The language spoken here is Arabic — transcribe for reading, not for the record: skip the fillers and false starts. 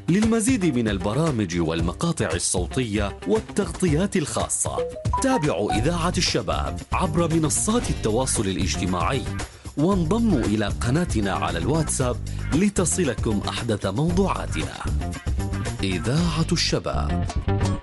للمزيد من البرامج والمقاطع الصوتية والتغطيات الخاصة تابعوا إذاعة الشباب عبر منصات التواصل الاجتماعي، وانضموا إلى قناتنا على الواتساب لتصلكم أحدث موضوعاتنا. إذاعة الشباب.